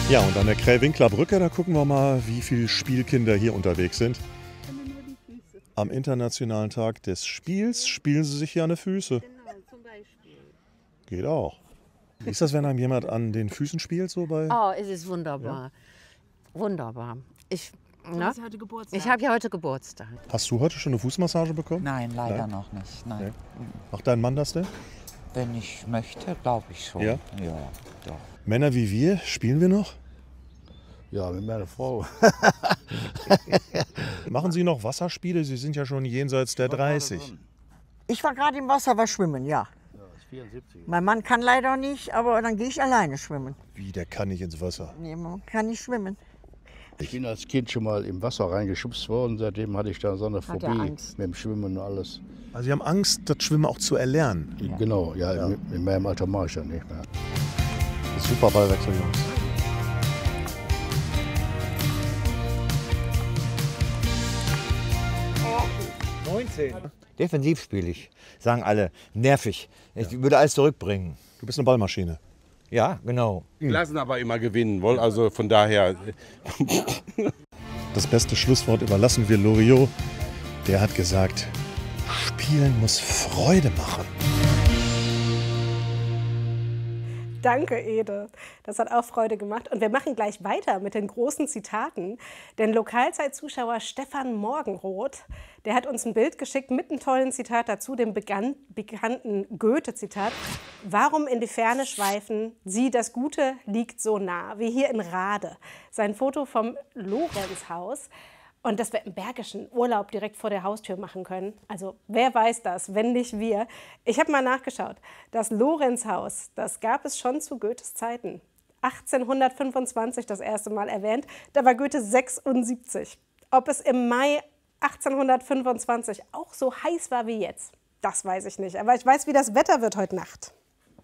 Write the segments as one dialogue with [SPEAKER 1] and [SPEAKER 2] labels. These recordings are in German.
[SPEAKER 1] Ja, und an der Krähwinkler Brücke, da gucken wir mal, wie viele Spielkinder hier unterwegs sind. Am Internationalen Tag des Spiels spielen sie sich hier an die Füße.
[SPEAKER 2] Genau, zum Beispiel.
[SPEAKER 1] Geht auch. Wie ist das, wenn einem jemand an den Füßen spielt? So bei?
[SPEAKER 2] Oh, es ist wunderbar. Wunderbar.
[SPEAKER 3] Du hast heute Geburtstag.
[SPEAKER 2] Ich habe ja heute Geburtstag.
[SPEAKER 1] Hast du heute schon eine Fußmassage bekommen?
[SPEAKER 4] Nein, leider
[SPEAKER 1] Nein?
[SPEAKER 4] noch nicht. Nein.
[SPEAKER 1] Nee. Macht dein Mann das denn?
[SPEAKER 4] Wenn ich möchte, glaube ich schon.
[SPEAKER 1] Ja?
[SPEAKER 4] Ja, doch.
[SPEAKER 1] Männer wie wir, spielen wir noch?
[SPEAKER 5] Ja, mit meiner Frau.
[SPEAKER 1] Machen Sie noch Wasserspiele? Sie sind ja schon jenseits der 30.
[SPEAKER 6] Ich war gerade im Wasser, war schwimmen, ja.
[SPEAKER 5] Ja, ist 74.
[SPEAKER 6] Mein Mann kann leider nicht, aber dann gehe ich alleine schwimmen.
[SPEAKER 1] Wie, der kann nicht ins Wasser?
[SPEAKER 6] Nee, man kann nicht schwimmen.
[SPEAKER 5] Ich bin als Kind schon mal im Wasser reingeschubst worden. Seitdem hatte ich da so eine
[SPEAKER 6] Hat er
[SPEAKER 5] Phobie
[SPEAKER 6] Angst?
[SPEAKER 5] mit dem Schwimmen und alles.
[SPEAKER 1] Also Sie haben Angst, das Schwimmen auch zu erlernen.
[SPEAKER 5] Genau, ja, in meinem Alter mache ich das nicht mehr.
[SPEAKER 1] Super Ballwechsel, Jungs.
[SPEAKER 7] Defensiv spiele ich, sagen alle. Nervig. Ich würde alles zurückbringen.
[SPEAKER 1] Du bist eine Ballmaschine.
[SPEAKER 7] Ja, genau.
[SPEAKER 8] Lassen aber immer gewinnen wollen, also von daher.
[SPEAKER 1] Das beste Schlusswort überlassen wir Loriot. Der hat gesagt, Spielen muss Freude machen.
[SPEAKER 3] Danke, Ede. Das hat auch Freude gemacht. Und wir machen gleich weiter mit den großen Zitaten. Denn Lokalzeitzuschauer Stefan Morgenroth, der hat uns ein Bild geschickt mit einem tollen Zitat dazu, dem bekannten Goethe-Zitat. Warum in die Ferne schweifen? Sieh, das Gute liegt so nah, wie hier in Rade. Sein Foto vom Lorenzhaus. Und dass wir im Bergischen Urlaub direkt vor der Haustür machen können. Also wer weiß das, wenn nicht wir. Ich habe mal nachgeschaut. Das Lorenzhaus, das gab es schon zu Goethes Zeiten. 1825 das erste Mal erwähnt. Da war Goethe 76. Ob es im Mai 1825 auch so heiß war wie jetzt, das weiß ich nicht. Aber ich weiß, wie das Wetter wird heute Nacht.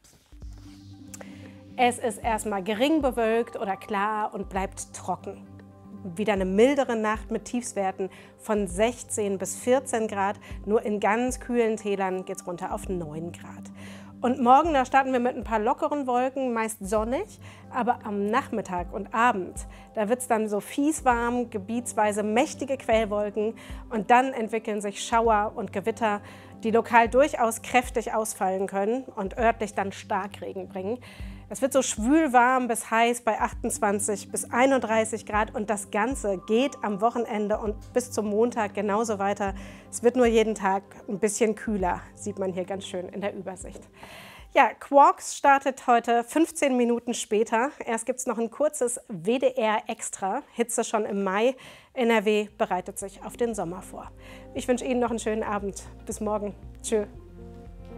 [SPEAKER 3] Es ist erstmal gering bewölkt oder klar und bleibt trocken. Wieder eine mildere Nacht mit Tiefstwerten von 16 bis 14 Grad. Nur in ganz kühlen Tälern geht es runter auf 9 Grad. Und morgen, da starten wir mit ein paar lockeren Wolken, meist sonnig. Aber am Nachmittag und Abend, da wird es dann so fies warm, gebietsweise mächtige Quellwolken. Und dann entwickeln sich Schauer und Gewitter, die lokal durchaus kräftig ausfallen können und örtlich dann Starkregen bringen. Es wird so schwül warm bis heiß bei 28 bis 31 Grad und das Ganze geht am Wochenende und bis zum Montag genauso weiter. Es wird nur jeden Tag ein bisschen kühler, sieht man hier ganz schön in der Übersicht. Ja, Quarks startet heute 15 Minuten später. Erst gibt es noch ein kurzes WDR-Extra, Hitze schon im Mai. NRW bereitet sich auf den Sommer vor. Ich wünsche Ihnen noch einen schönen Abend. Bis morgen. Tschö.